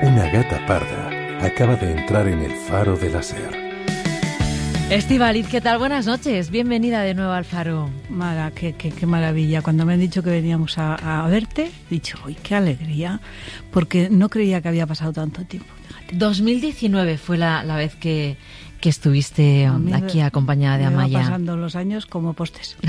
Una gata parda acaba de entrar en el faro de la SER. Estíbaliz, ¿qué tal? Buenas noches. Bienvenida de nuevo al Faro. Mara, qué maravilla. Cuando me han dicho que veníamos a verte, he dicho, ¡uy, qué alegría! Porque no creía que había pasado tanto tiempo. Fíjate. 2019 fue la vez que estuviste aquí acompañada de Amaya. Me va pasando los años como postes.